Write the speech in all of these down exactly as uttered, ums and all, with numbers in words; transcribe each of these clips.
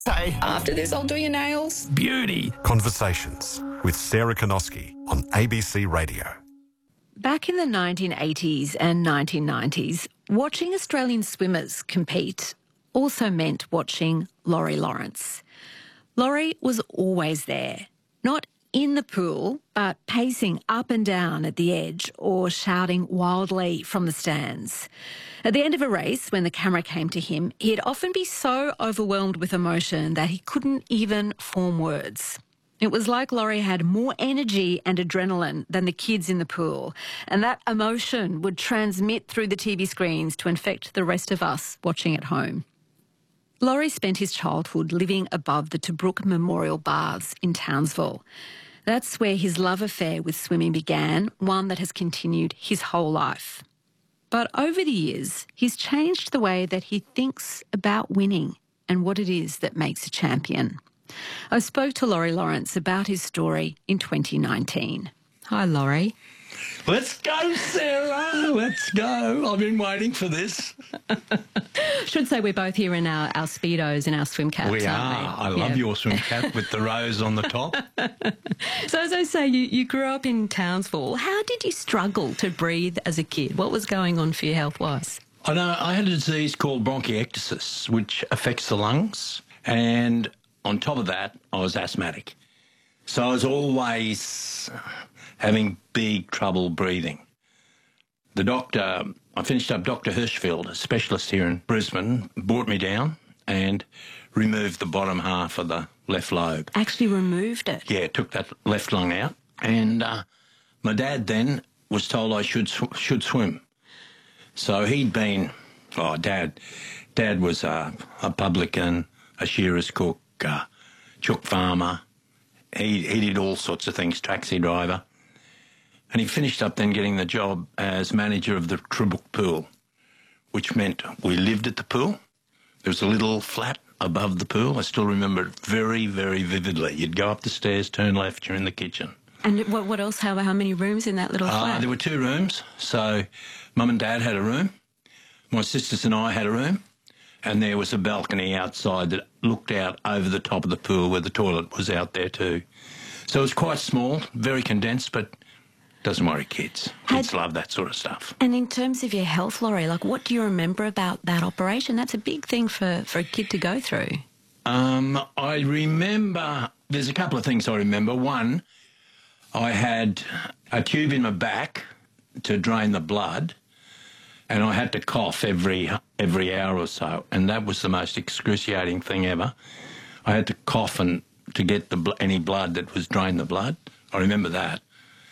Hey. After this, I'll do your nails. Beauty. Conversations with Sarah Konoski on A B C Radio. Back in the nineteen eighties and nineteen nineties, watching Australian swimmers compete also meant watching Laurie Lawrence. Laurie was always there, not in the pool, but pacing up and down at the edge or shouting wildly from the stands. At the end of a race, when the camera came to him, he'd often be so overwhelmed with emotion that he couldn't even form words. It was like Laurie had more energy and adrenaline than the kids in the pool, and that emotion would transmit through the T V screens to infect the rest of us watching at home. Laurie spent his childhood living above the Tobruk Memorial Baths in Townsville. That's where his love affair with swimming began, one that has continued his whole life. But over the years, he's changed the way that he thinks about winning and what it is that makes a champion. I spoke to Laurie Lawrence about his story in twenty nineteen. Hi, Laurie. Let's go, Sarah. Let's go. I've been waiting for this. Should say we're both here in our, our Speedos and our swim caps, We aren't are. we? I love Yeah. your swim cap with the rose on the top. So as I say, you, you grew up in Townsville. How did you struggle to breathe as a kid? What was going on for you health-wise? I know I had a disease called bronchiectasis, which affects the lungs. And on top of that, I was asthmatic. So I was always having big trouble breathing. The doctor, I finished up Doctor Hirschfield, a specialist here in Brisbane, brought me down and removed the bottom half of the left lobe. Actually removed it? Yeah, took that left lung out. And uh, my dad then was told I should sw- should swim. So he'd been, oh, Dad, Dad was uh, a publican, a shearer's cook, uh, chook farmer. He, he did all sorts of things, taxi driver. And he finished up then getting the job as manager of the Tobruk pool, which meant we lived at the pool. There was a little flat above the pool. I still remember it very, very vividly. You'd go up the stairs, turn left, you're in the kitchen. And what, what else? How, how many rooms in that little Uh, flat? there were two rooms. So Mum and Dad had a room. My sisters and I had a room. And there was a balcony outside that looked out over the top of the pool where the toilet was out there too. So it was quite small, very condensed, but doesn't worry kids. Kids Had- love that sort of stuff. And in terms of your health, Laurie, like what do you remember about that operation? That's a big thing for, for a kid to go through. Um, I remember, there's a couple of things I remember. One, I had a tube in my back to drain the blood, and I had to cough every every hour or so, and that was the most excruciating thing ever. I had to cough and to get the bl- any blood that was drain the blood. I remember that.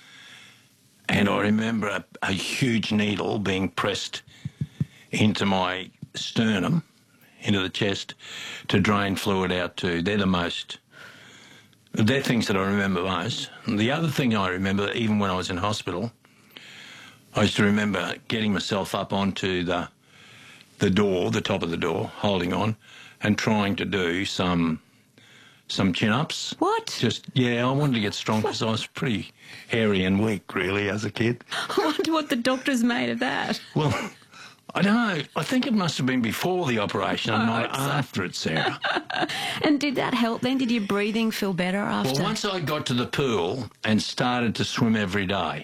And I remember a, a huge needle being pressed into my sternum, into the chest, to drain fluid out too. They're the most, they're things that I remember most. And the other thing I remember, even when I was in hospital, I used to remember getting myself up onto the the door, the top of the door, holding on, and trying to do some some chin-ups. What? Just, yeah, I wanted to get strong because I was pretty hairy and weak, really, as a kid. I wonder what the doctors made of that. Well, I don't know. I think it must have been before the operation and not after it, Sarah. And did that help then? Did your breathing feel better after? Well, once I got to the pool and started to swim every day,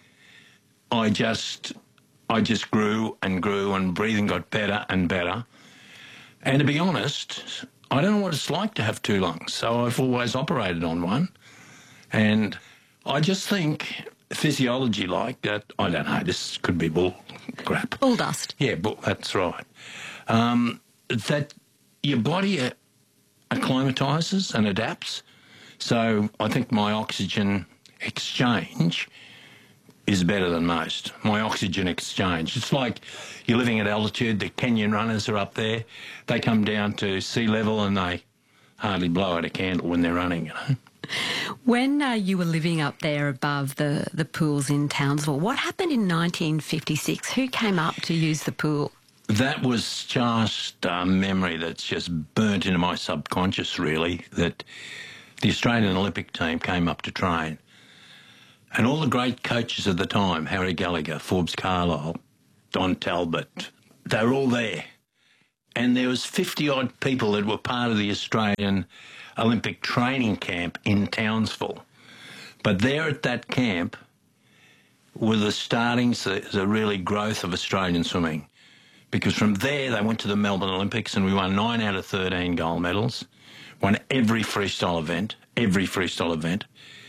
I just, I just grew and grew and breathing got better and better. And to be honest, I don't know what it's like to have two lungs, so I've always operated on one. And I just think physiology like that, I don't know, this could be bull crap. Bull dust. Yeah, but that's right. Um, that your body uh, acclimatises and adapts. So I think my oxygen exchange is better than most. My oxygen exchange. It's like you're living at altitude. The Kenyan runners are up there. They come down to sea level and they hardly blow out a candle when they're running, you know. When uh, you were living up there above the, the pools in Townsville, what happened in nineteen fifty-six? Who came up to use the pool? That was just a memory that's just burnt into my subconscious, really, that the Australian Olympic team came up to train. And all the great coaches of the time, Harry Gallagher, Forbes Carlisle, Don Talbot, they were all there. and there was fifty-odd people that were part of the Australian Olympic training camp in Townsville. But there at that camp were the startings, the, the really growth of Australian swimming. Because from there, they went to the Melbourne Olympics and we won nine out of thirteen gold medals, won every freestyle event, every freestyle event.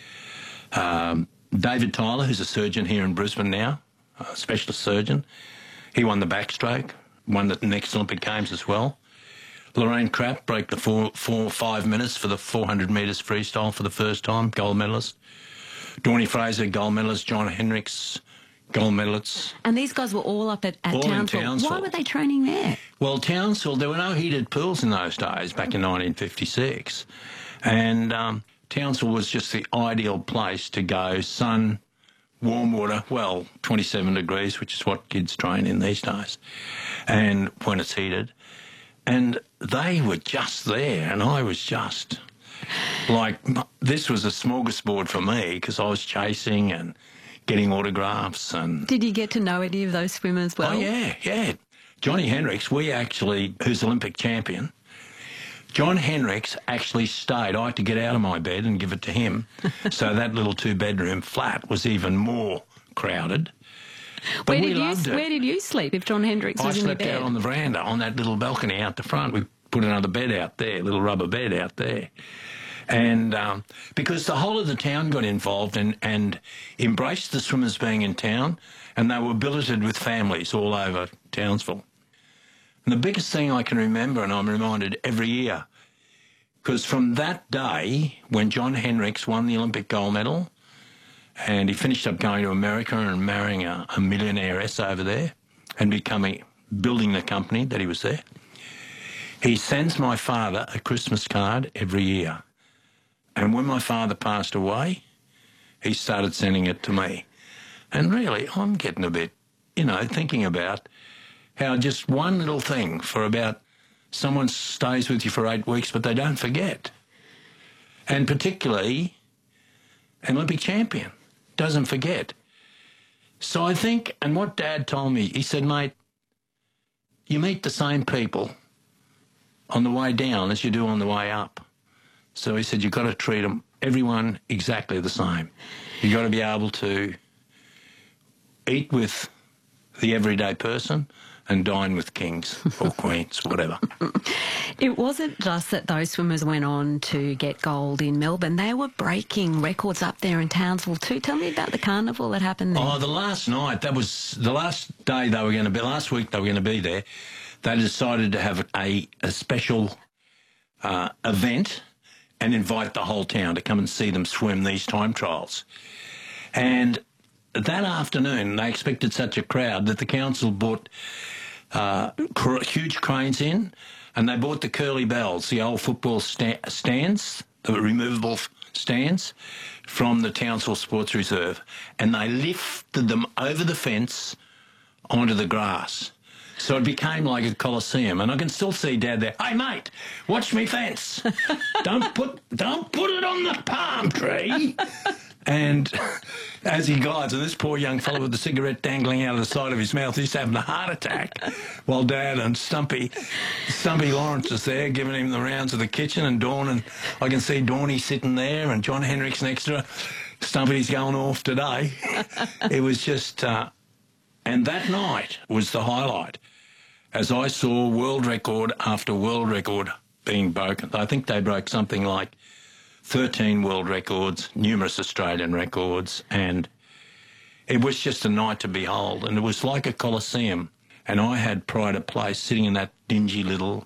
Um, David Tyler, who's a surgeon here in Brisbane now, a specialist surgeon, he won the backstroke, won the next Olympic Games as well. Lorraine Krapp broke the four, four, five minutes for the four hundred metres freestyle for the first time, gold medalist. Dawnie Fraser, gold medalist. John Hendricks, gold medalists. And these guys were all up at, at all Townsville. In Townsville. Why were they training there? Well, Townsville, there were no heated pools in those days, back in nineteen fifty-six. And um, Townsville was just the ideal place to go, sun, warm water, well, twenty-seven degrees, which is what kids train in these days, and when it's heated. And they were just there, and I was just like, this was a smorgasbord for me because I was chasing and getting autographs. And Did you get to know any of those swimmers well? Oh, yeah, yeah. Johnny Hendricks, we actually, who's Olympic champion, John Hendricks actually stayed. I had to get out of my bed and give it to him. So that little two-bedroom flat was even more crowded. But Where we did, you, loved it. where did you sleep if John Hendricks I was in your slept bed? out on the veranda, on that little balcony out the front. We put another bed out there, a little rubber bed out there. And um, because the whole of the town got involved and, and embraced the swimmers being in town, and they were billeted with families all over Townsville. And the biggest thing I can remember, and I'm reminded every year, because from that day when John Hendricks won the Olympic gold medal, and he finished up going to America and marrying a, a millionairess over there and becoming, building the company that he was there, he sends my father a Christmas card every year. And when my father passed away, he started sending it to me. And really, I'm getting a bit, you know, thinking about how just one little thing for about someone stays with you for eight weeks, but they don't forget. And particularly an Olympic champion doesn't forget. So I think, and what Dad told me, he said, mate, you meet the same people on the way down as you do on the way up. So he said, you've got to treat them, everyone exactly the same. You've got to be able to eat with the everyday person and dine with kings or queens, whatever. It wasn't just that those swimmers went on to get gold in Melbourne. They were breaking records up there in Townsville too. Tell me about the carnival that happened there. Oh, the last night, that was the last day they were going to be, last week they were going to be there. They decided to have a, a special uh, event and invite the whole town to come and see them swim these time trials. And that afternoon, they expected such a crowd that the council bought uh, cr- huge cranes in, and they bought the curly bells, the old football sta- stands, the removable f- stands, from the Townsville Sports Reserve, and they lifted them over the fence onto the grass. So it became like a coliseum, and I can still see Dad there. Hey, mate, watch me fence. don't put, don't put it on the palm tree. And as he glides, and this poor young fellow with the cigarette dangling out of the side of his mouth, he's having a heart attack, while Dad and Stumpy, Stumpy Lawrence is there giving him the rounds of the kitchen, and Dawn, and I can see Dawnie sitting there, and John Hendricks next to her. Stumpy's going off today. It was just, uh, and that night was the highlight, as I saw world record after world record being broken. I think they broke something like thirteen world records, numerous Australian records, and it was just a night to behold. And it was like a coliseum. And I had pride of place sitting in that dingy little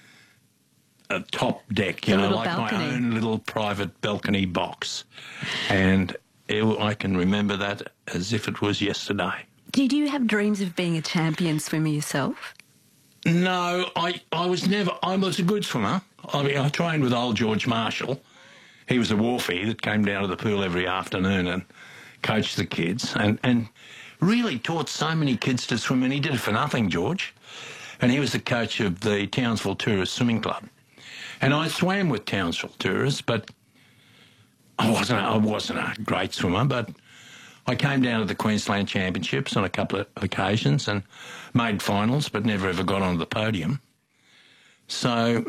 uh, top deck, you The know, little like balcony. my own little private balcony box. And it, I can remember that as if it was yesterday. Did you have dreams of being a champion swimmer yourself? No, I, I was never, I was a good swimmer. I mean, I trained with old George Marshall. He was a wharfie that came down to the pool every afternoon and coached the kids and, and really taught so many kids to swim, and he did it for nothing, George. And he was the coach of the Townsville Tourist Swimming Club. And I swam with Townsville Tourists, but I wasn't, I wasn't a great swimmer, but I came down to the Queensland Championships on a couple of occasions and made finals, but never ever got onto the podium. So,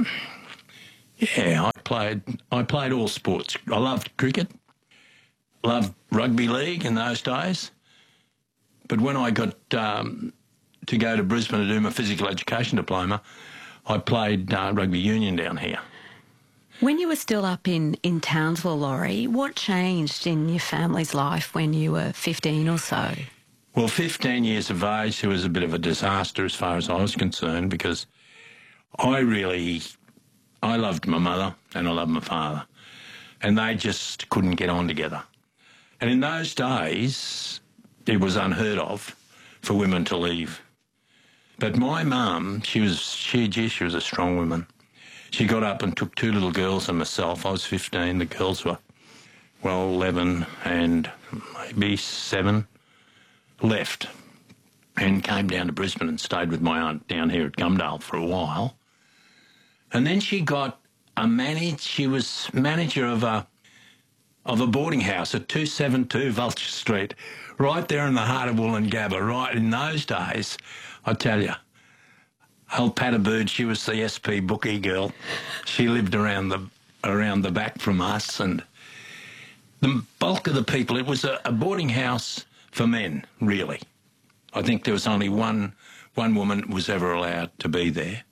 yeah, I played I played all sports. I loved cricket, loved rugby league in those days. But when I got um, to go to Brisbane to do my physical education diploma, I played uh, rugby union down here. When you were still up in, in Townsville, Laurie, what changed in your family's life when you were fifteen or so? Well, fifteen years of age, it was a bit of a disaster as far as I was concerned, because I really, I loved my mother and I loved my father, and they just couldn't get on together. And in those days, it was unheard of for women to leave. But my mum, she was, she, gee, she was a strong woman. She got up and took two little girls and myself. I was fifteen. The girls were, well, eleven and maybe seven, left and came down to Brisbane and stayed with my aunt down here at Gumdale for a while. And then she got a manage, she was manager of a, of a boarding house at two seventy-two Vulture Street, right there in the heart of Woolloongabba. Right in those days, I tell you, old Pattabird, she was the S P bookie girl. She lived around the around the back from us, and the bulk of the people, it was a, a boarding house for men, really. I think there was only one one woman was ever allowed to be there.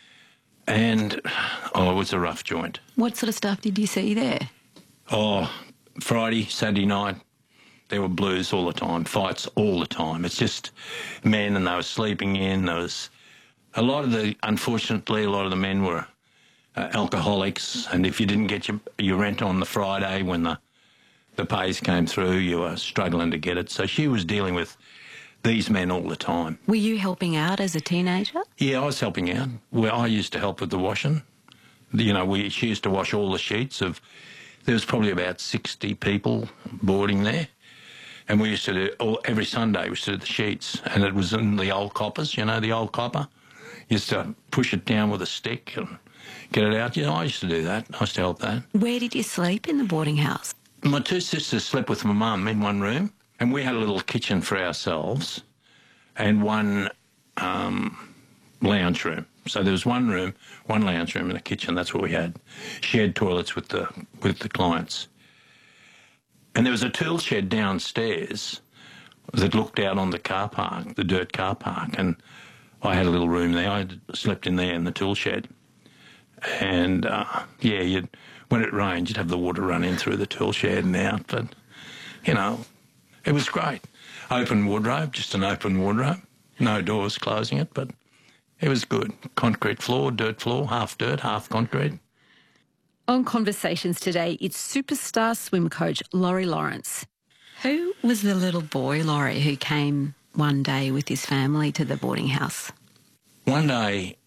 And, oh, it was a rough joint. What sort of stuff did you see there? Oh, Friday, Saturday night, there were blues all the time, fights all the time. It's just men, and they were sleeping in. There was a lot of the, unfortunately, a lot of the men were uh, alcoholics, and if you didn't get your, your rent on the Friday when the, the pays came through, you were struggling to get it. So she was dealing with these men all the time. Were you helping out as a teenager? Yeah, I was helping out. Well, I used to help with the washing. You know, we she used to wash all the sheets of, there was probably about sixty people boarding there. And we used to do, all, every Sunday we used to do the sheets, and it was in the old coppers, you know, the old copper. Used to push it down with a stick and get it out. You know, I used to do that. I used to help that. Where did you sleep in the boarding house? My two sisters slept with my mum in one room, and we had a little kitchen for ourselves and one um, lounge room. So there was one room, one lounge room and a kitchen. That's what we had. Shared toilets with the with the clients. And there was a tool shed downstairs that looked out on the car park, the dirt car park, and I had a little room there. I slept in there in the tool shed. And, uh, yeah, you'd, when it rained, you'd have the water run in through the tool shed and out. But, you know, it was great. Open wardrobe, just an open wardrobe. No doors closing it, but it was good. Concrete floor, dirt floor, half dirt, half concrete. On Conversations today, it's superstar swim coach Laurie Lawrence. Who was the little boy, Laurie, who came one day with his family to the boarding house? One day,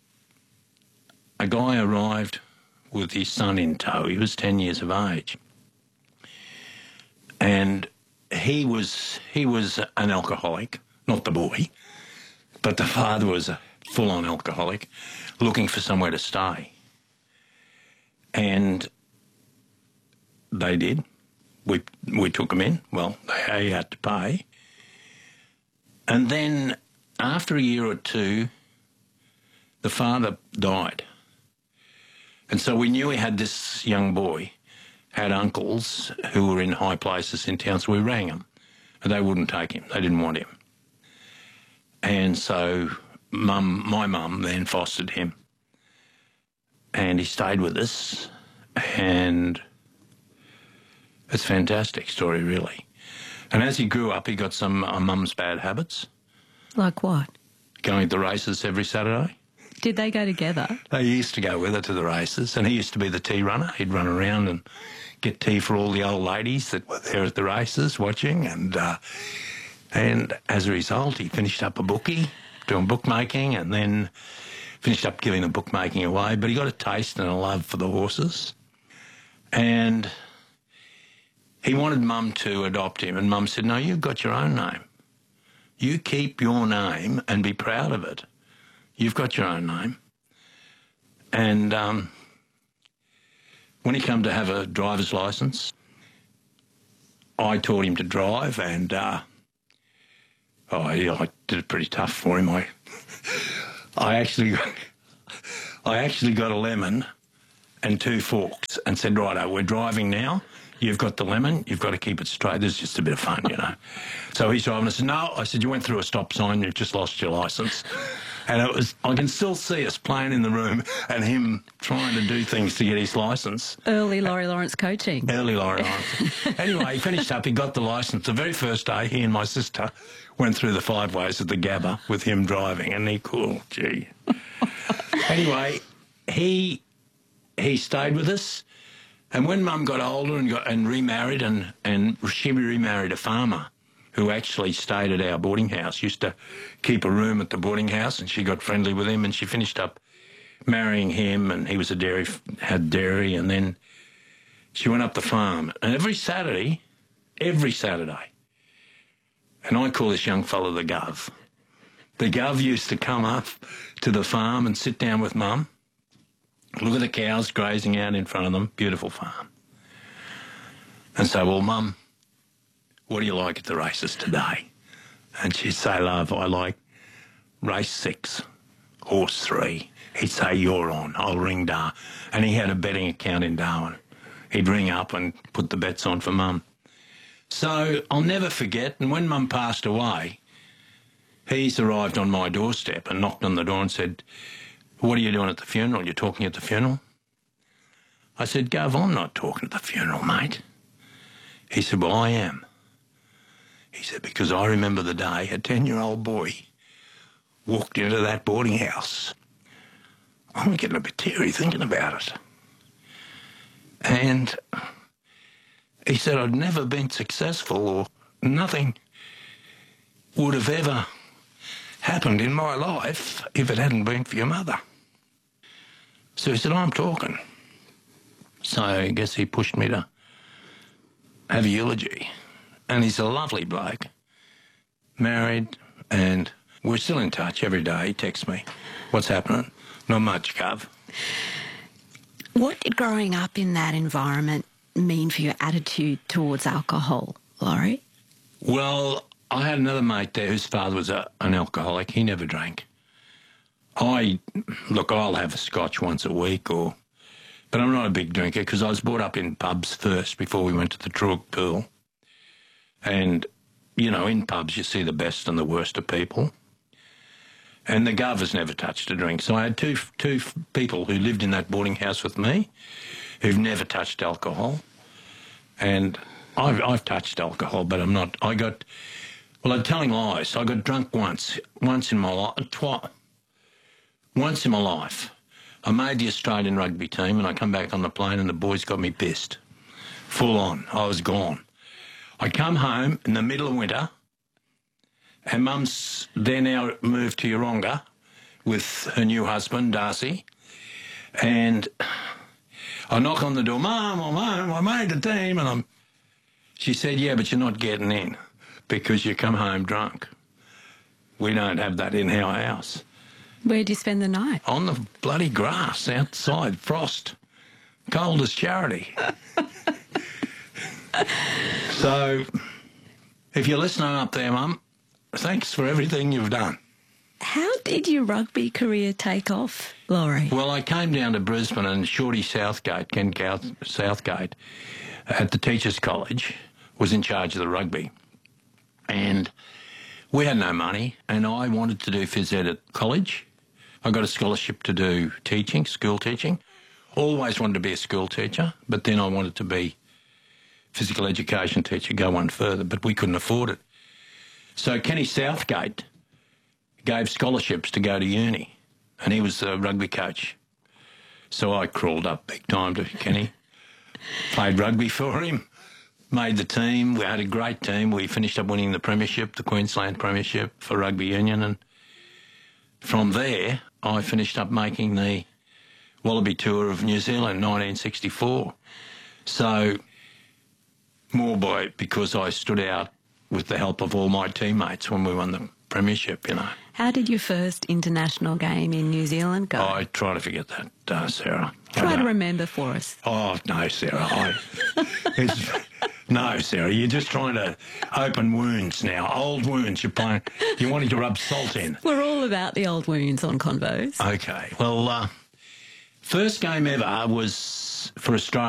a guy arrived with his son in tow. He was ten years of age. And he was he was an alcoholic, not the boy, but the father was a full-on alcoholic, looking for somewhere to stay. And they did. We we took them in. Well, they had to pay. And then after a year or two, the father died. And so we knew we had this young boy, had uncles who were in high places in town, so we rang them. And they wouldn't take him. They didn't want him. And so mum, my mum then fostered him. And he stayed with us, and it's a fantastic story, really. And as he grew up, he got some of mum's bad habits. Like what? Going to the races every Saturday. Did they go together? They used to go with her to the races, and he used to be the tea runner. He'd run around and get tea for all the old ladies that were there at the races watching, and uh, and as a result, he finished up a bookie, doing bookmaking, and then finished up giving the bookmaking away. But he got a taste and a love for the horses, and he wanted Mum to adopt him, and Mum said, no, you've got your own name. You keep your name and be proud of it. You've got your own name. And um, when he came to have a driver's licence, I taught him to drive, and uh, oh, yeah, I did it pretty tough for him. I, I actually, I I actually got a lemon and two forks and said, righto, we're driving now. You've got the lemon. You've got to keep it straight. This is just a bit of fun, you know. So he's driving. I said, no. I said, you went through a stop sign. You've just lost your licence. And it was, I can still see us playing in the room and him trying to do things to get his licence. Early Laurie Lawrence coaching. Early Laurie Lawrence. Anyway, he finished up. He got the licence. The very first day, he and my sister went through the five ways of the Gabba with him driving. And he, cool, gee. Anyway, he he stayed with us. And when Mum got older and got and remarried, and, and she remarried a farmer who actually stayed at our boarding house, used to keep a room at the boarding house, and she got friendly with him, and she finished up marrying him, and he was a dairy, had dairy, and then she went up the farm. And every Saturday, every Saturday, and I call this young fella the Gov, the Gov used to come up to the farm and sit down with Mum, look at the cows grazing out in front of them, beautiful farm, and say, well, Mum, what do you like at the races today? And she'd say, love, I like race six, horse three. He'd say, you're on, I'll ring Dar. And he had a betting account in Darwin. He'd ring up and put the bets on for Mum. So I'll never forget, and when Mum passed away, he's arrived on my doorstep and knocked on the door and said, what are you doing at the funeral? You're talking at the funeral? I said, Gov, I'm not talking at the funeral, mate. He said, well, I am. He said, because I remember the day a ten-year-old boy walked into that boarding house. I'm getting a bit teary thinking about it. And he said, I'd never been successful, or nothing would have ever happened in my life if it hadn't been for your mother. So he said, I'm talking. So I guess he pushed me to have a eulogy. And he's a lovely bloke, married, and we're still in touch every day. He texts me, what's happening? Not much, Gov. What did growing up in that environment mean for your attitude towards alcohol, Laurie? Well, I had another mate there whose father was a, an alcoholic. He never drank. I, look, I'll have a scotch once a week, or, but I'm not a big drinker because I was brought up in pubs first before we went to the Truitt Pool. And, you know, in pubs you see the best and the worst of people. And the Gov has never touched a drink. So I had two two people who lived in that boarding house with me who've never touched alcohol. And I've, I've touched alcohol, but I'm not... I got... Well, I'm telling lies. I got drunk once. Once in my life. Twice. Once in my life. I made the Australian rugby team and I come back on the plane and the boys got me pissed. Full on. I was gone. I come home in the middle of winter, and Mum's there now moved to Yeronga with her new husband, Darcy, and I knock on the door, Mum, I'm home, I made the team, and I'm... She said, yeah, but you're not getting in because you come home drunk. We don't have that in our house. Where'd you spend the night? On the bloody grass outside, frost, cold as charity. So, if you're listening up there, Mum, thanks for everything you've done. How did your rugby career take off, Laurie? Well, I came down to Brisbane, and Shorty Southgate, Ken Southgate, at the Teachers College, was in charge of the rugby. And we had no money, and I wanted to do phys ed at college. I got a scholarship to do teaching, school teaching. Always wanted to be a school teacher, but then I wanted to be physical education teacher, go one further, but we couldn't afford it. So Kenny Southgate gave scholarships to go to uni, and he was a rugby coach. So I crawled up big time to Kenny, played rugby for him, made the team. We had a great team. We finished up winning the premiership, the Queensland premiership for rugby union, and from there I finished up making the Wallaby Tour of New Zealand, nineteen sixty-four. So... more by because I stood out with the help of all my teammates when we won the premiership, you know. How did your first international game in New Zealand go? Oh, I try to forget that, uh, Sarah. Try to remember for us. Oh, no, Sarah. I, it's, no, Sarah, you're just trying to open wounds now. Old wounds you're playing. You're wanting to rub salt in. We're all about the old wounds on Convos. Okay. Well, uh, First game ever was for Australia.